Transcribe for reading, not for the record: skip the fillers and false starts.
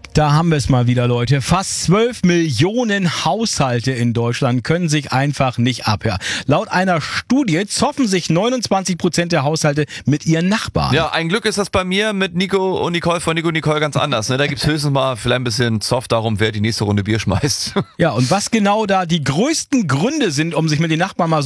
Da haben wir es mal wieder, Leute. Fast 12 Millionen Haushalte in Deutschland können sich einfach nicht abhören. Laut einer Studie zoffen sich 29% der Haushalte mit ihren Nachbarn. Ja, ein Glück ist das bei mir mit Nico und Nicole von Nico und Nicole ganz anders. Ne? Da gibt's höchstens mal vielleicht ein bisschen Zoff darum, wer die nächste Runde Bier schmeißt. Ja, und was genau da die größten Gründe sind, um sich mit den Nachbarn mal